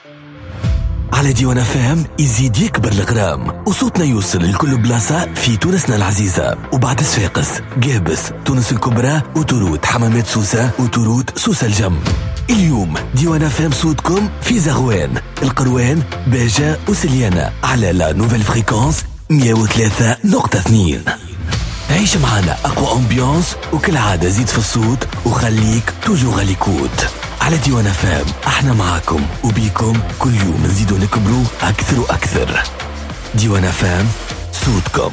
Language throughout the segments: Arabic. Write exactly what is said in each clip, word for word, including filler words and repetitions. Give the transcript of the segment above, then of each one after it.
على ديوان فام يزيد يكبر الغرام وصوتنا يوصل لكل بلاصة في تونسنا العزيزة. وبعد صفاقس، قابس، تونس الكبرى، وتروت حمامات سوسة، وتروت سوسة الجم. اليوم ديوان فام صوتكم في زغوان، القروان، باجة وسليانة على لا نوفيل فريكونس مية وثلاثة نقطة اثنين. عيش معنا أقوى أمبيانس وكل عادة زيد في الصوت وخليك توجو غاليكوت. على ديوان فام احنا معاكم وبيكم كل يوم نزيدو نكبروا أكثر وأكثر. ديوان فام صوتكم.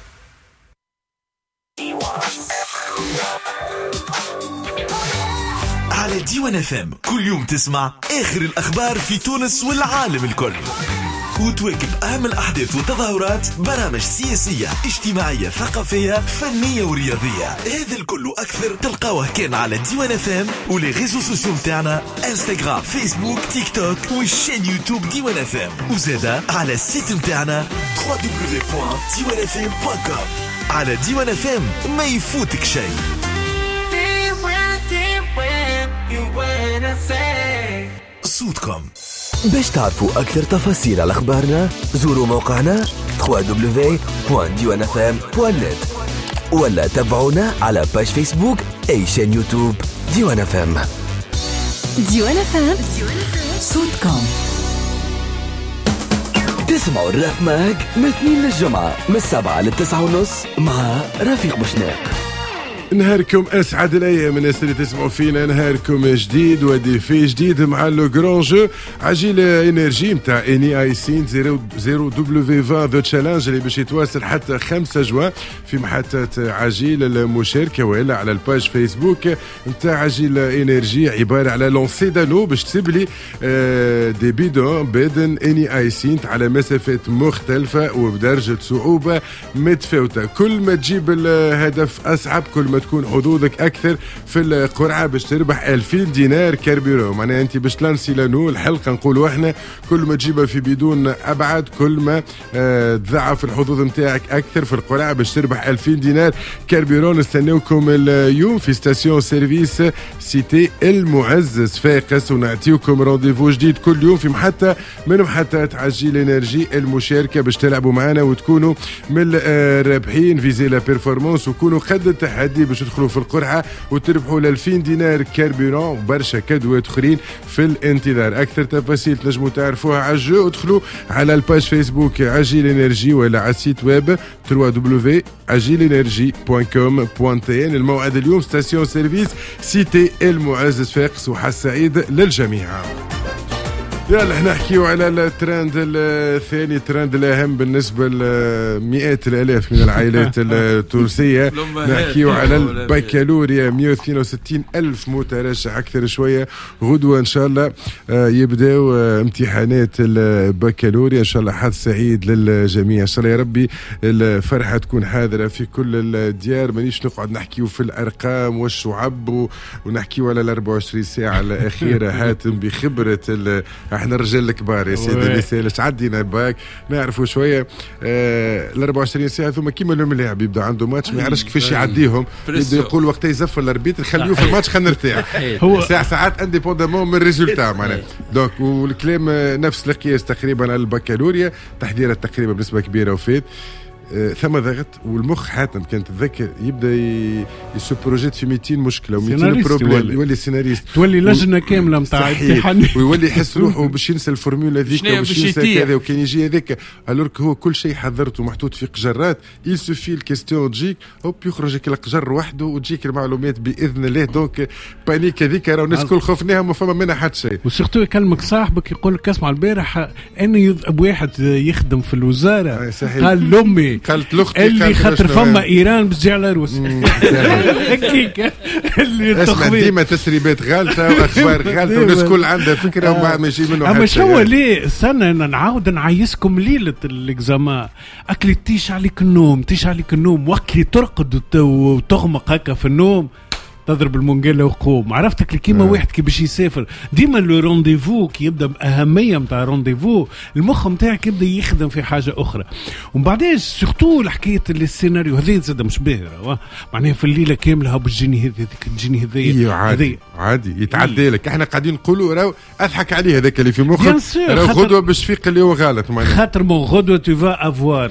على ديوان فام كل يوم تسمع آخر الأخبار في تونس والعالم الكل، وتواكب أهم الأحداث والتظاهرات، برامج سياسية اجتماعية ثقافية فنية ورياضية. هذا الكل أكثر تلقاوه كان على ديوان فام ولي ريزو سوسيو متاعنا انستغرام فيسبوك تيك توك والشين يوتيوب ديوان فام، وزادا على السيت متاعنا دبليو دبليو دبليو دوت ديوان اف ام دوت كوم. على ديوان فام ما يفوتك شيء. صوتكم. باش تعرفوا أكثر تفاصيل على أخبارنا زوروا موقعنا دبليو دبليو دبليو دوت ديوان اف ام دوت نت ولا تابعونا على باج فيسبوك أي شين يوتيوب ديوان اف ام. ديوان اف ام صوتكم. تسمعوا الراب ماج من اثنين للجمعة من السبعة للتسعة ونص مع رفيق بوشناق. نهاركم اسعد الايام الناس اللي تسمعوا فينا، نهاركم جديد وديفي جديد مع لو جران جو عجيل انرجي نتاع اني اي سين صفر دبليو عشرين ذا تشالنج اللي باش يتواصل حتى خمسة جوان في محطة عجيل المشاركة ولا على الباج فيسبوك نتاع عجيل انرجي، عبارة على لونسي دانو باش تسيب لي دي بيدون بيدن اني اي سين على مسافات مختلفة وبدرجة صعوبة متفاوتة. كل ما تجيب الهدف اصعب كل ما تكون حظوظك اكثر في القرعه باش تربح ألفين دينار كاربيرو. معناها انت باش تلانسي لانو الحلقه نقولوا احنا كل ما تجيبها في بدون ابعد كل ما آه تضعف الحظوظ نتاعك اكثر في القرعه باش تربح ألفين دينار كاربيرو. نستناوكم اليوم في ستاسيون سيرفيس سيتي المعز صفاقس، ونعطيكم رونديفو جديد كل يوم في محطه من محطات عجيل انرجي المشاركه باش تلعبوا معنا وتكونوا من الرابحين فيزي لا بيرفورمانس وكونوا قد التحدي باش تدخلوا في القرعه وتربحوا ألفين دينار كاربيرون وبرشا كادوات اخرين في الانتظار. اكثر تفاصيل تنجموا تعرفوها على الجو، ادخلوا على الباج فيسبوك عجيل انرجي ولا على السيت ويب دبليو دبليو دبليو دوت عجيل انرجي دوت كوم دوت تي ان. الموعد اليوم ستاسيون سيرفيس سيتي المعز صفاقس، وحس سعيد للجميع. يلا احنا نحكيو على الترند الثاني، الترند الاهم بالنسبه لمئات الالاف من العائلات التونسيه. نحكيو على البكالوريا، مئة واثنين وستين الف مترشح اكثر شويه. غدوه ان شاء الله يبداو امتحانات البكالوريا، ان شاء الله حظ سعيد للجميع ان شاء الله يا ربي. الفرحه تكون حاضره في كل الديار، مانيش نقعد نحكيو في الارقام والشعب ونحكيو على ال أربعة وعشرين ساعه الاخيره. هاتم بخبره احنا الرجال الكبار يا سيدي اللي سالش عدينا باك نعرفوا شويه. آه ال أربعة وعشرين ساعه ثم كيما لهم اللاعب يبدا عنده ماتش ما يعرفش كيفاش يعديهم، يبدا يقول وقت يزف الاربيتر خليه في الماتش خلينا نرتاح. هو ساعه ساعات انديبوندامون من الريزولتا معناها. دونك والكلام نفس القياس تقريبا على البكالوريا، تحضيرات تقريبا بنسبه كبيره وفات. آه ثم ضغط والمخ حاتم كان تتذكر يبدا يسوبروجيت في مئتين مشكله و200 بروبليم، يولي سيناريست، تولي لجنه كامله نتاع امتحان ويولي يحس روحه باش ينسى الفورمولا هذيك وباش ينسى كذا وكان يجي هذاك. الورك هو كل شيء حضرته محطوط في قجرات، يل سوفي الكيستيون تجيك هوب يخرجك القجر وحده وتجيك المعلومات باذن الله. دونك بانيك هذيك راهو الناس الكل خفناها ما فما منها حتى شيء. وسيرتو يكلمك صاحبك يقول لك اسمع البارح انه يذهب واحد يخدم في الوزاره قال لامي قالت لاختي اللي خاطر فما ايران بتجي على روسيا هكيك اللي اسمع ديما تسريبات غالطه واخبار غالطه والناس كل عندها فكره وما ما يجي منه حتى. اما شو ليه استنى نعاود نعيسكم ليله الاكزامان اكلي تيش عليك النوم تيش عليك النوم وقت اللي ترقد وتغمق هكا في النوم تضرب المونجيلا وقوم. عرفتك كيما واحد كي باش يسافر ديما لو رونديفو كي يبدا باهميه نتاع رونديفو المخ نتاعك يبدا يخدم في حاجه اخرى. ومن بعدين سورتو الحكايه السيناريو هذا زاد مش باهر معناها في الليله كامله بتجيني هذيك تجيني هذيا عادي عادي يتعدى لك. احنا قاعدين نقولوا راهو اضحك عليه هذاك اللي في مخك راهو غدوه باش تفيق اللي هو غلط معناها خاطر مو غدوه تو فا افوار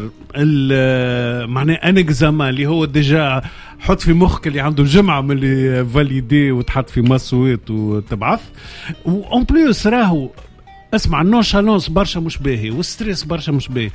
معناها ان اكزامان اللي هو ديجا حط في مخك اللي عنده جمعه من اللي فاليدي وتحط في مصويت وتبعث. وان بلوس راهو اسمع النونشالونس برشا مش باهي والستريس برشا مش باهي.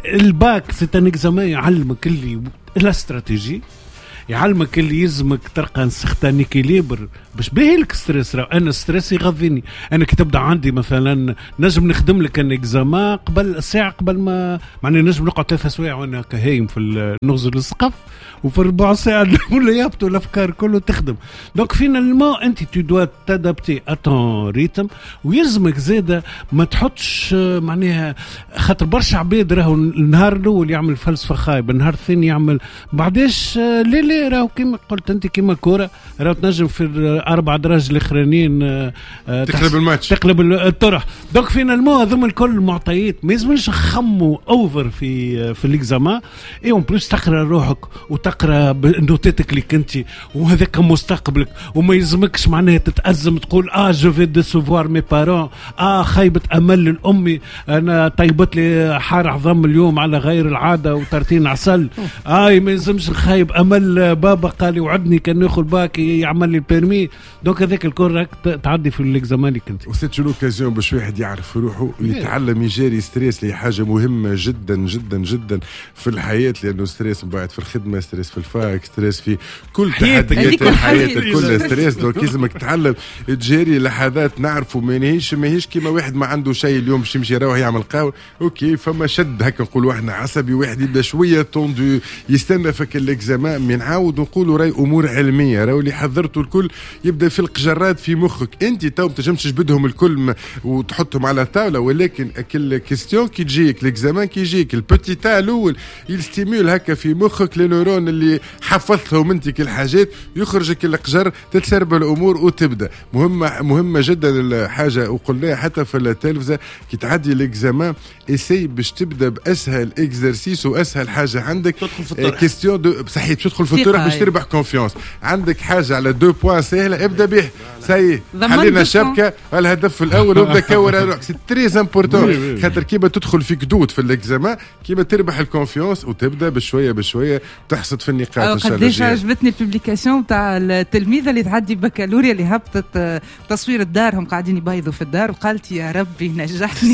الباك سي ان اكزامان يعلمك اللي الاستراتيجي يعلمك اللي يلزمك ترقى نسختان كيليبر باش باهي لك ستريس. راه انا ستريس يغذيني. انا كي تبدا عندي مثلا نجم نخدم لك ان اكزامان قبل ساعه قبل ما معناها نجم نقعد ثلاث سوايع وانا كهايم في نغزل السقف وفي ربع ساعه ولا يابطوا الافكار كله تخدم. دونك فينالمون انت تو دوا تادابتي اتون ريتم ويلزمك زاده ما تحطش معناها خاطر برشا عباد راهو النهار الاول يعمل فلسفه خايبه النهار الثاني يعمل بعديش لي لي راهو كيما قلت انت كيما كوره راهو تنجم في الاربع دراج الاخرانيين تقلب الماتش تقلب الطرح. دونك فينالمون هذوما الكل معطيات ما يلزمش نخموا اوفر في في ليكزامان اي اون بلوس تقرا روحك وتقرا نوتاتك اللي كنتي وهذاك مستقبلك وما يلزمكش معناها تتأزم تقول اه جو في ديسوفوار مي بارون اه خيبه امل الامي انا طيبت لي حار عظام اليوم على غير العاده وترتين عسل اه ما يلزمش نخيب امل بابا قال لي وعدني كان ناخذ باك يعمل لي البيرمي. دونك هذاك الكل راك تعدي في الاكزامان اللي كنت وسيت لوكازيون باش واحد يعرف روحه ويتعلم يجاري ستريس اللي حاجه مهمه جدا جدا جدا في الحياه لانه ستريس من بعد في الخدمه ستريس في الفاك ستريس في كل تحديات الحياه كل ستريس. دونك لازمك تتعلم تجاري لحظات نعرفوا مانيش ماهيش كيما واحد ما عنده شيء اليوم باش يمشي يروح يعمل قهوه اوكي فما شد هكا نقولوا احنا عصبي واحد يبدا شويه توندو يستنى فك الاكزامان من نعاود نقولوا راي امور علميه راهو اللي حضرته الكل يبدا في القجرات في مخك انت تو ما تنجمش تجبدهم الكل وتحطهم على الطاوله ولكن كل كيستيون كي تجيك الاكزامان كي يجيك البوتي تاع الاول يستيمول هكا في مخك لي نورون اللي حفظتهم انت كل حاجات يخرجك القجر تتسرب الامور وتبدا. مهمه مهمه جدا الحاجه وقلناها حتى في التلفزه كي تعدي الاكزامان اسي باش تبدا باسهل اكزرسيس واسهل حاجه عندك كيستيون دو صحيح تدخل في الطرح باش تربح كونفيونس. عندك حاجه على دو بوان سهله ابدا به سي حلينا الشبكه الهدف الاول وابدا كور روحك سي تري امبورطون خاطر كيما تدخل في كدود في الاكزامان كيما تربح الكونفيونس وتبدا بشويه بشويه تحصد في النقاط ان شاء الله. قديش عجبتني البوبليكاسيون تاع التلميذه اللي تعدي بكالوريا اللي هبطت تصوير الدار هم قاعدين يبيضوا في الدار وقالت يا ربي نجحني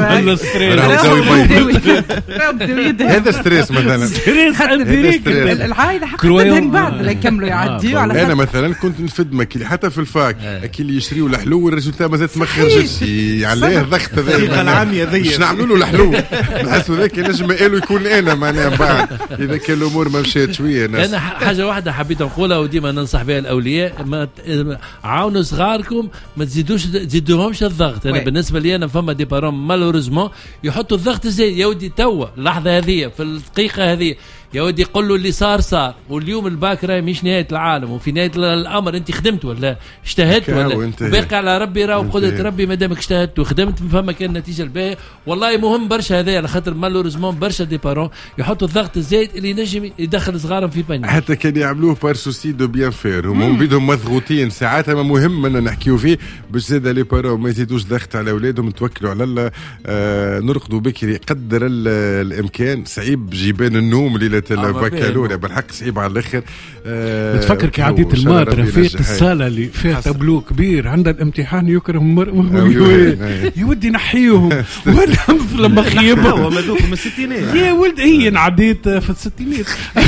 هذا ستريس مثلا العائله حق تدهن بعد لا يكملوا يعديوا على انا مثلا كنت نفد كي حتى في الفاك كي اللي يشريوا الحلو والريزولتا مازال ما خرجتش عليه الضغط هذا العاميه ذي باش نعملوا له الحلو نحسوا ذاك نجم قالوا يكون انا معناها بعد اذا كان الامور ما مشات شويه. انا حاجه واحده حبيت نقولها وديما ننصح بها الاولياء ما عاونوا صغاركم ما تزيدوش تزيدوهمش الضغط. انا بالنسبه لي انا فما دي بارون مالوريزمون يحطوا الضغط زي يا ودي توا اللحظه هذه في الدقيقه هذه يا ودي يقول له اللي صار صار واليوم الباك راهي مش نهايه العالم وفي نهايه الامر انت خدمت ولا اجتهدت ولا باقي على ربي راه وقدره ربي ما دامك اجتهدت وخدمت فما كان النتيجه الباهيه. والله مهم برشا هذا على خاطر مالوريزمون برشا دي بارون يحطوا الضغط الزايد اللي ينجم يدخل صغارهم في بانيك حتى كان يعملوا بار سوسي دو بيان فير هم بيدهم مضغوطين ساعاتها ما مهم ان نحكيو فيه باش زاد لي بارون ما يزيدوش ضغط على اولادهم توكلوا على الله. آه نرقدوا بكري قدر الامكان صعيب جيبان النوم ليله البكالوريا بالحق صعيب على الاخر. أه بتفكر كي عديت المات رفيت الصاله اللي فيها تابلو كبير عندها الامتحان يكرم يودي نحيهم وانا لما خيبها وما ذوق من الستينات يا ولد هي نعديت في الستينات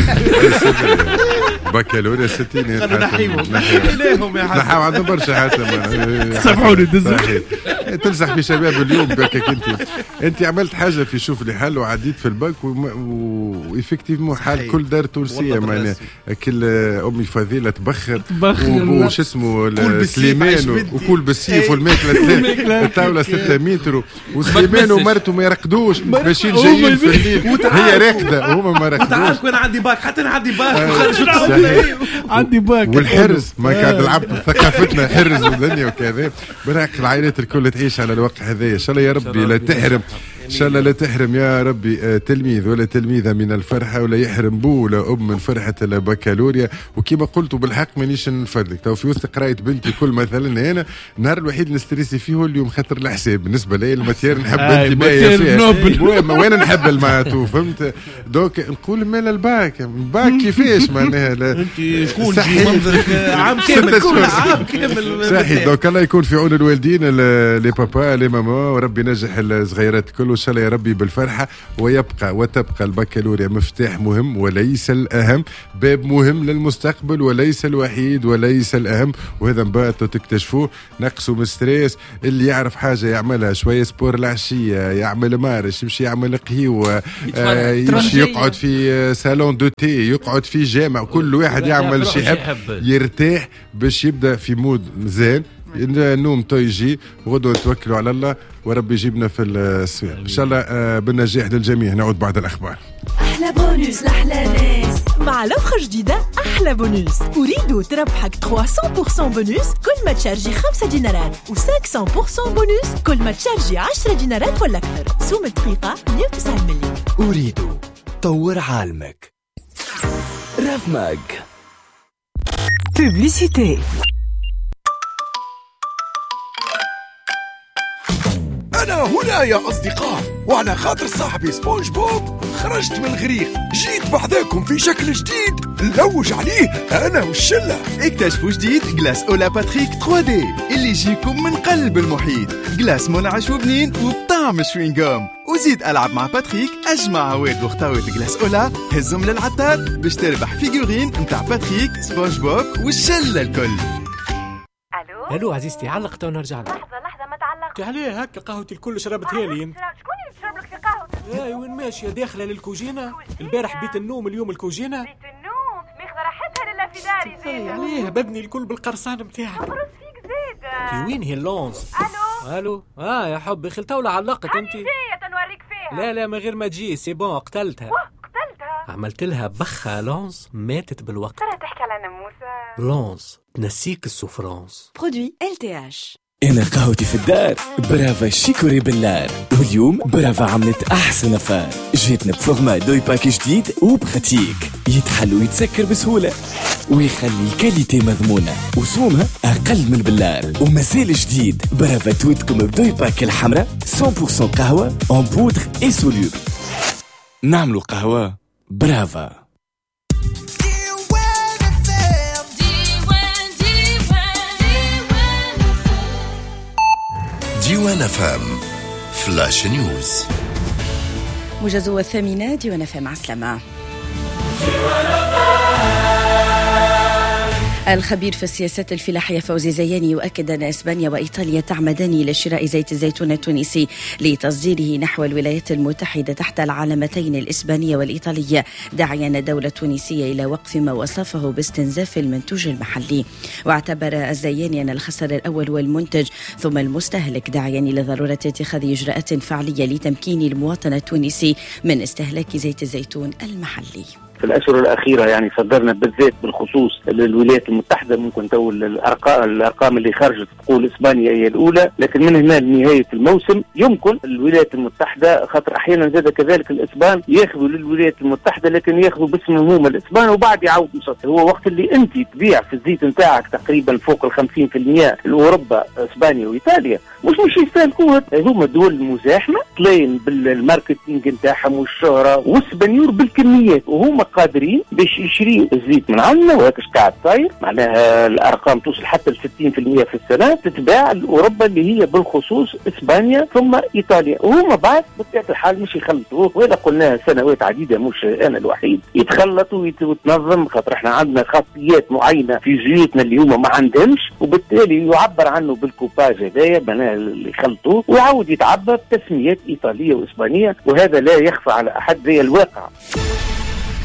بكالوريا الستينات نحيهم نحيهم يا حسن نحاو عندنا برشا حتى سامحوني تنصح في شباب اليوم بك انت انت عملت حاجه في شوف لي حل وعديت في الباك وإفكتيفمون حال كل دار تونسيه معناها كل امي فضيله تبخر وش اسمه سليمان وكل بالسيف والماكله الطاوله ستة متر وسليمان ومرته ما يرقدوش ماشيين جايين في الليل هي راقده هما ما رقدوش. تعرف انا عندي باك حتى انا عندي باك عندي باك والحرز ما قاعد نلعب ثقافتنا حرز ودنيا وكذا. بالحق العائلات الكل تعيش على الوقت هذا. ان شاء الله يا ربي لا تحرم، ان شاء الله لا تحرم يا ربي تلميذ ولا تلميذه من الفرحه، ولا يحرم بو ولا ام من فرحه البكالوريا. وكما قلت بالحق مانيش نفدك تو في وسط قرايه بنتي كل مثلا هنا النهار الوحيد اللي نستريسي فيه هو اليوم خاطر الحساب. بالنسبه لي الماتير نحب بنتي باهيه فيها وين نحب الماتو فهمت. دوك نقول مال الباك باك كيفاش معناها انت شكون منظرك عام كامل كل عام كامل صحيح. دوك الله يكون في عون الوالدين لي بابا لي ماما، وربي ينجح الصغيرات الكل وان شاء الله يا ربي بالفرحه. ويبقى وتبقى البكالوريا مفتاح مهم وليس الاهم، باب مهم للمستقبل وليس الوحيد وليس الاهم. وهذا من بعد تكتشفوه نقصوا من ستريس. اللي يعرف حاجه يعملها شويه سبور العشيه، يعمل مارش، يمشي يعمل قهوه، آه يمشي يقعد في صالون دو تي، يقعد في جامع، كل واحد يعمل شيء يحب يرتاح باش يبدا في مود مزيان. النوم تو يجي غدوه نتوكلوا على الله وربي يجيبنا في السويق ان شاء الله. آه بالنجاح للجميع. نعود بعد الاخبار. احلى بونوس لاحلى ناس مع لوفر جديدة أحلى بونوس. أريد تربحك ثلاثمية بالمية بونوس كل ما تشارجي خمسة دينارات و خمسمية بالمية بونوس كل ما تشارجي عشرة دينارات ولا أكثر. سوم دقيقة مية وتسعين ملي. أريد طور عالمك. راف ماج بوبليسيتي. أنا هنا يا أصدقاء، وعلى خاطر صاحبي سبونج بوب خرجت من الغريق، جيت بعداكم في شكل جديد نلوج عليه أنا والشلة. اكتشفوا جديد جلاس أولا باتريك ثري دي اللي يجيكم من قلب المحيط، جلاس منعش وبنين وبطعم الشوينغوم. وزيد ألعب مع باتريك، أجمع عواد وخطاوة جلاس أولا، هزهم للعطار باش تربح فيجورين متاع باتريك سبونج بوب والشلة الكل. الو الو عزيزتي، علق تو نرجع لك. لحظه لحظه ما تعلق عليه هكا قهوتي الكل شربتها لي انت. شكون اللي تشرب لك في قهوتي؟ اي وين ماشيه داخله للكوجينه البارح بيت النوم اليوم الكوجينه بيت النوم ماخذه راحتها لله في داري زين. اي عليه بدني الكل بالقرصان نتاعك. خبرت فيك زيد. في وين هي اللونس؟ الو الو اه يا حبي خلتها ولا علقت انت؟ جايه تنوريك فيها. لا لا من غير ما تجي سي بون قتلتها. قتلتها؟ عملت لها بخه لونس ماتت بالوقت. ترى تحكي على ناموسه. لونس تنسيك السوفرانس. برودوي إل تي إتش. أنا قهوتي في الدار برافا شيكوري باللار. واليوم برافا عملت أحسن أفار، جيتنا بفورما دوي باكي جديد وبخاتيك يتحل ويتسكر بسهولة ويخلي الكاليتي مضمونة وسومها أقل من باللار. ومازال جديد برافا تويتكم بدوي باكي الحمراء مية بالمية قهوة en poudre et soluble. نعملوا قهوة برافا. ديوان اف ام فلاش نيوز. موجز الثامنة ديوان اف ام. عسلامة. الخبير في السياسات الفلاحية فوزي زياني يؤكد أن إسبانيا وإيطاليا تعمدان إلى شراء زيت الزيتون التونسي لتصديره نحو الولايات المتحدة تحت العلامتين الإسبانية والإيطالية، داعيا الدولة التونسية إلى وقف ما وصفه باستنزاف المنتوج المحلي. واعتبر الزياني أن الخسر الأول هو المنتج ثم المستهلك، داعيا إلى ضرورة اتخاذ إجراءات فعلية لتمكين المواطن التونسي من استهلاك زيت الزيتون المحلي. في الأشهر الأخيرة يعني صدرنا بالذات بالخصوص للولايات المتحدة، ممكن تو الأرقام الأرقام اللي خرجت تقول إسبانيا هي الأولى، لكن من هنا لنهاية الموسم يمكن الولايات المتحدة، خاطر أحيانا زاد كذلك الإسبان ياخذوا للولايات المتحدة لكن ياخذوا باسمهم هما الإسبان وبعد يعاودوا يصدروا. هو وقت اللي أنت تبيع في الزيت نتاعك تقريبا فوق الخمسين في المئة لأوروبا إسبانيا وإيطاليا، مش مش يستهلكوها هما الدول المزاحمة تلاين بالماركتينج نتاعهم والشهرة والسبانيور بالكميات، وهما قادرين باش يشريوا الزيت من عندنا وهكاش قاعد صاير، معناها الارقام توصل حتى ل ستين في المئة في السنه تتباع لاوروبا اللي هي بالخصوص اسبانيا ثم ايطاليا، وهما بعد بطبيعه الحال مش يخلطوه، وهذا قلناها سنوات عديده مش انا الوحيد، يتخلطوا ويتنظم خاطر احنا عندنا خاصيات معينه في زيوتنا اللي هما ما عندهمش، وبالتالي يعبر عنه بالكوباج هذايا معناها اللي يخلطوه ويعاود يتعبى بتسميات ايطاليه واسبانيه، وهذا لا يخفى على احد زي الواقع.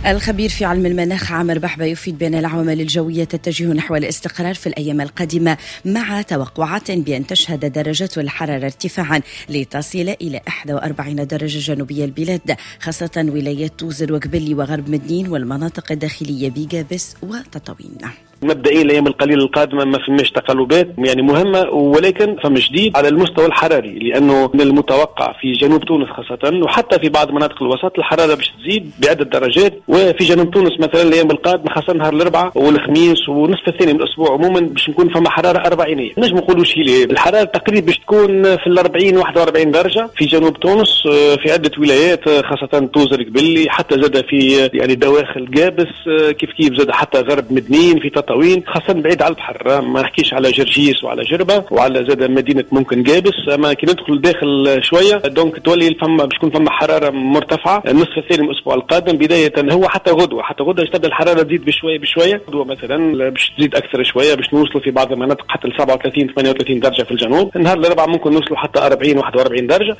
الخبير في علم المناخ عامر بحبة يفيد بأن العوامل الجوية تتجه نحو الاستقرار في الأيام القادمة، مع توقعات بأن تشهد درجات الحرارة ارتفاعا لتصل إلى واحد وأربعين درجة جنوبية البلاد، خاصة ولايات توزر وقبلي وغرب مدنين والمناطق الداخلية بجابس وتطاوين. مبدئيا الايام القليله القادمه ما فماش تقلبات يعني مهمه، ولكن فما جديد على المستوى الحراري، لانه من المتوقع في جنوب تونس خاصه وحتى في بعض مناطق الوسط الحراره باش تزيد بعده درجات. وفي جنوب تونس مثلا الايام القادمه خاصه نهار الاربعاء والخميس والنصف الثاني من الاسبوع عموما باش نكون فما حراره أربعينيه. نجم نقولوا شيء الحراره تقريبا باش تكون في الأربعين واحد وأربعين درجه في جنوب تونس، في عده ولايات خاصه توزر قبلي، حتى زاد في يعني دواخل جابس، كيف كيف زاد حتى غرب مدنين في تطاوين، خاصة بعيد على البحر. ما نحكيش على جرجيس وعلى جربة وعلى زاد مدينة ممكن جابس، اما كي ندخل داخل شوية دونك تولي فما باش تكون فما حرارة مرتفعة النصف الثاني من الأسبوع القادم بداية. هو حتى غدوة حتى غدوة تبدأ الحرارة تزيد بشوية بشوية، غدوة مثلا باش تزيد أكثر شوية، باش نوصلوا في بعض المناطق حتى ل سبعة وثلاثين ثمانية وثلاثين درجة في الجنوب. نهار الأربعاء ممكن نوصلوا حتى أربعين واحد وأربعين درجة.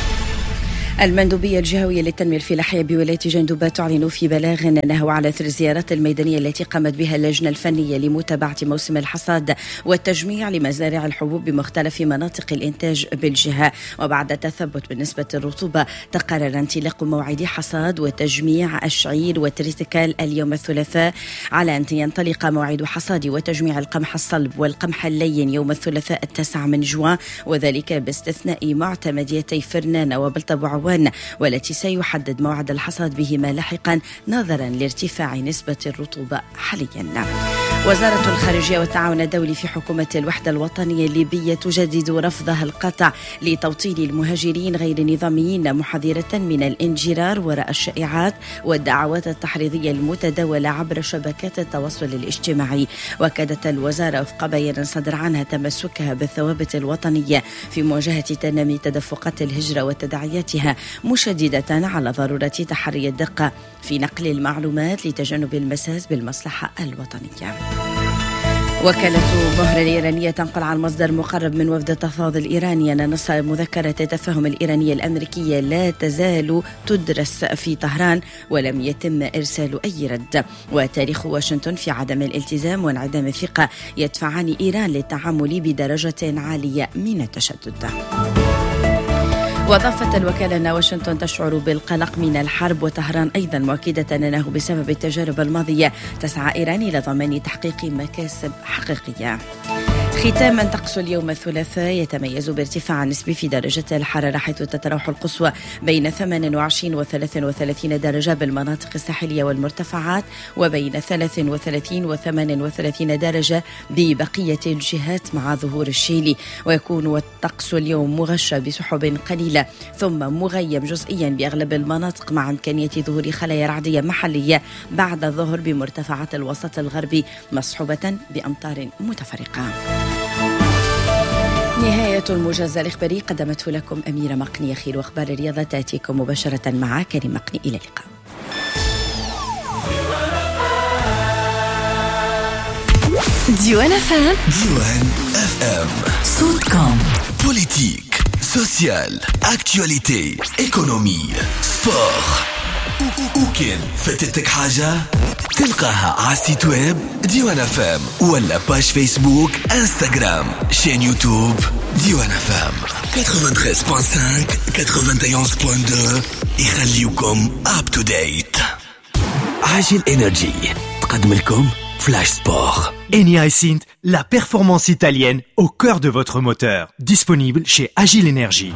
المندوبية الجهوية للتنمية الفلاحية بولاية جندوبة تعلن في بلاغ أنه على إثر الزيارات الميدانية التي قامت بها اللجنة الفنية لمتابعة موسم الحصاد والتجميع لمزارع الحبوب بمختلف مناطق الإنتاج بالجهة، وبعد تثبت بنسبة الرطوبة تقرر انطلاق موعد حصاد وتجميع الشعير والتريتيكال اليوم الثلاثاء، على أن ينطلق موعد حصاد وتجميع القمح الصلب والقمح اللين يوم الثلاثاء التاسع من جوان، وذلك باستثناء معتمديتي فرنان وبلطة وعوان، والتي سيحدد موعد الحصاد بهما لاحقا نظرا لارتفاع نسبة الرطوبة حاليا. وزارة الخارجية والتعاون الدولي في حكومة الوحدة الوطنية الليبية تجدد رفضها القاطع لتوطين المهاجرين غير النظاميين، محذرة من الانجرار وراء الشائعات والدعوات التحريضية المتداولة عبر شبكات التواصل الاجتماعي. وكادت الوزارة وفق بيان صدر عنها تمسكها بالثوابت الوطنية في مواجهة تنامي تدفقات الهجرة وتداعياتها، مشددة على ضرورة تحري الدقة في نقل المعلومات لتجنب المساس بالمصلحة الوطنية. وكالة مهر الإيرانية تنقل عن مصدر مقرب من وفد التفاوض الإيراني أن نص مذكرة التفاهم الإيرانية الأمريكية لا تزال تدرس في طهران ولم يتم إرسال أي رد. وتاريخ واشنطن في عدم الالتزام وانعدام الثقة يدفعان إيران للتعامل بدرجة عالية من التشدد. وضافت الوكالة أن واشنطن تشعر بالقلق من الحرب، وطهران أيضا مؤكدة أنه بسبب التجارب الماضية تسعى إيران إلى ضمان تحقيق مكاسب حقيقية. ختاما طقس اليوم الثلاثاء يتميز بارتفاع نسبي في درجة الحرارة، حيث تتراوح القصوى بين ثمانية وعشرين و ثلاثة وثلاثين درجة بالمناطق الساحلية والمرتفعات، وبين ثلاثة وثلاثين و ثمانية وثلاثين درجة ببقية الجهات مع ظهور الشيلي. ويكون الطقس اليوم مغشى بسحب قليلة ثم مغيم جزئيا بأغلب المناطق، مع إمكانية ظهور خلايا رعدية محلية بعد الظهر بمرتفعات الوسط الغربي مصحوبة بأمطار متفرقة. نهاية الموجز الإخباري قدمته لكم أميرة مقني. خير وأخبار الرياضة تأتيكم مباشرة مع كريم مقني. إلى اللقاء. ديوان اف ام. ديوان اف ام صوتكم. بوليتيك، سوسيال، اكتواليتي، ايكونومي، سبور. وكان فاتتك حاجة تلقاها على السيت ويب ديوان اف ام ولا باج فيسبوك انستغرام شين يوتيوب ديوان اف ام ثمانية وثمانين فاصلة خمسة واحد وثمانين فاصلة اثنين يخليكم اب تو ديت. عاجل انرجي تقدم لكم Flash Sport. Eni iSynth, la performance italienne au cœur de votre moteur. Disponible chez Agile Energy.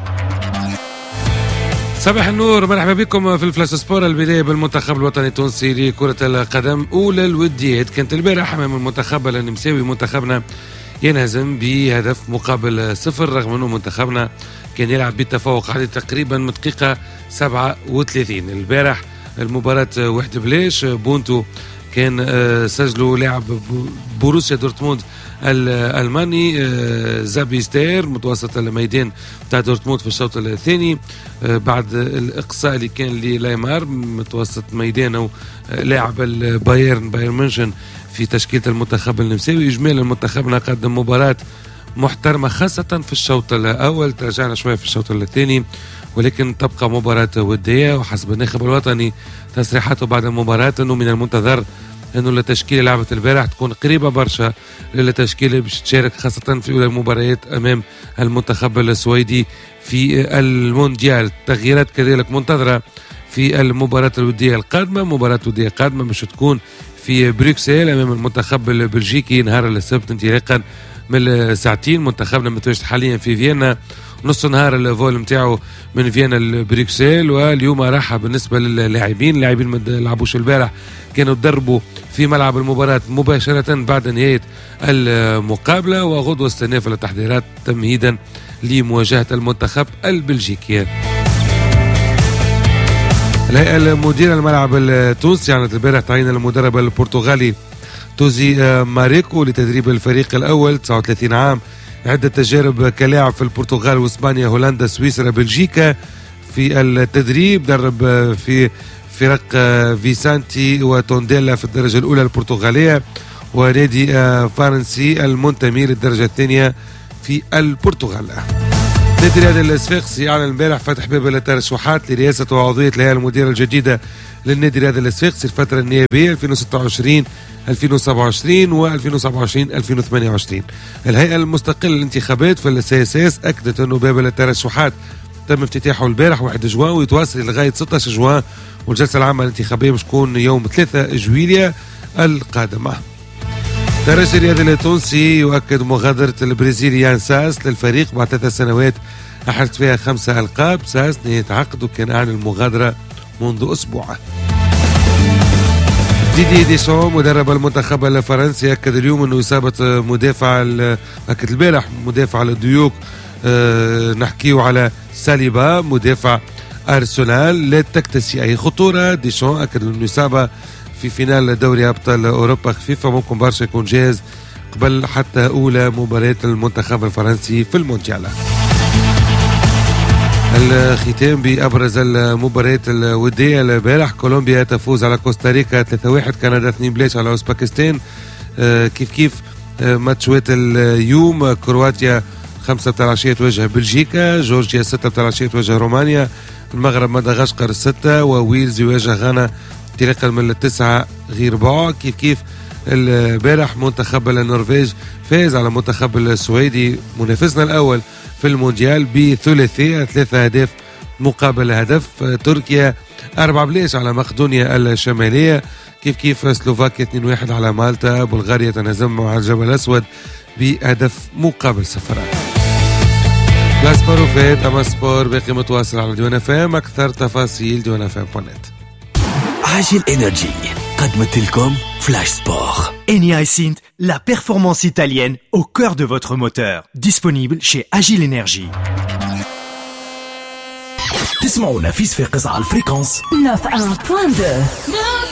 صباح النور، مرحبا بكم في الفلاش سبور. البداية بالمنتخب الوطني التونسي لكرة القدم. أولى الوديات كانت البارح أمام المنتخب النمساوي. منتخبنا ينهزم بهدف مقابل صفر، رغم أنه منتخبنا كان يلعب بالتفوق على تقريبا من دقيقة سبعة وثلاثين. البارح المباراة واحد بلاش. بونتو كان سجلوا لاعب بوروسيا دورتموند الألماني زابيستير متوسط الميدان بتاع دورتموند في الشوط الثاني، بعد الإقصاء اللي كان للايمار متوسط ميدانه لاعب البايرن بايرن ميونخ في تشكيلة المنتخب النمساوي. إجمالا منتخبنا قدم مباراة محترمة خاصة في الشوط الأول. تراجعنا شوية في الشوط الثاني ولكن تبقى مباراة ودية، وحسب الناخب الوطني تصريحاته بعد المباراة أنه من المنتظر أنه التشكيلة لعبة البارح تكون قريبة برشا للتشكيلة باش تشارك خاصة في أولى المباريات أمام المنتخب السويدي في المونديال. تغييرات كذلك منتظرة في المباراة الودية القادمة. مباراة ودية قادمة باش تكون في بروكسل أمام المنتخب البلجيكي نهار السبت انطلاقا من ساعتين. منتخبنا متواجد حاليا في فيينا، نص نهار الفول نتاعو من فيينا لبروكسل، واليوم راحة بالنسبة للاعبين. اللاعبين ما لعبوش البارح، كانوا تدربوا في ملعب المباراة مباشرة بعد نهاية المقابلة، وغدوة استئناف التحضيرات تمهيدا لمواجهة المنتخب البلجيكي. الهيئة المديرة الملعب التونسي عن البارح تعين المدرب البرتغالي توزي ماريكو لتدريب الفريق الأول، تسعة وثلاثين عام، عدة تجارب كلاعب في البرتغال واسبانيا هولندا سويسرا بلجيكا. في التدريب درب في فرق فيسانتي وتونديلا في الدرجة الأولى البرتغالية، ونادي فرنسي المنتمي للدرجة الثانية في البرتغال. نادي الرياضي الصفاقسي أعلن البارح فتح باب الترشحات لرئاسة وعضوية الهيئة المديرة الجديدة للنادي الرياضي الصفاقسي الفترة النيابية ألفين وستة وعشرين ألفين وسبعة وعشرين و ألفين وسبعة وعشرين ألفين وثمانية وعشرين. الهيئة المستقلة للانتخابات في السي اس اس أكدت أنه باب الترشحات تم افتتاحه البارح واحد جوان ويتواصل لغاية ستة عشر جوان، والجلسة العامة الانتخابية باش تكون يوم ثلاثة جويلية القادمة. الترجي الرياضي التونسي يؤكد مغادرة البرازيلي يان ساس للفريق بعد ثلاث سنوات أحرز فيها خمسة ألقاب. ساس نهاية عقده كان أعلن المغادرة منذ أسبوع. ديدي ديشون مدرب المنتخب الفرنسي أكد اليوم أنه إصابة مدافع أكد البارح مدافع الديوك أه نحكيه على ساليبا مدافع أرسنال لا تكتسي أي خطورة. ديشون أكد أنه إصابة في فينال دوري أبطال أوروبا خفيفة، ممكن برشا يكون جاهز قبل حتى أولى مباريات المنتخب الفرنسي في المونديال. الختام بأبرز المباريات الودية البارح، كولومبيا تفوز على كوستاريكا ثلاثة واحد، كندا اثنين بلاش على أوزباكستان. آه كيف كيف آه ماتشوات اليوم، كرواتيا خمسة بتاع العشية تواجه بلجيكا، جورجيا ستة بتاع العشية تواجه رومانيا، المغرب مدغشقر ستة، وويلز يواجه غانا انطلاقا من التسعة غير بعد. كيف كيف البارح منتخب النرويج فاز على المنتخب السويدي منافسنا الأول في المونديال بثلاثية ثلاثة أهداف مقابل هدف. تركيا أربعة بلاش على مقدونيا الشمالية. كيف كيف سلوفاكيا اثنين واحد على مالطا. بلغاريا تنهزم على الجبل الأسود بهدف مقابل صفر. بلاسبور وفات أما سبور باقي متواصل على ديوان اف ام. أكثر تفاصيل ديوان اف ام دوت نت. عاجل إنرجي قدمت لكم فلاش سبور. Eni iSynth, la performance italienne au cœur de votre moteur. Disponible chez Agile Energy. تسمعونا في صفاقس على الفريكونس تسعة وتسعين فاصلة اثنين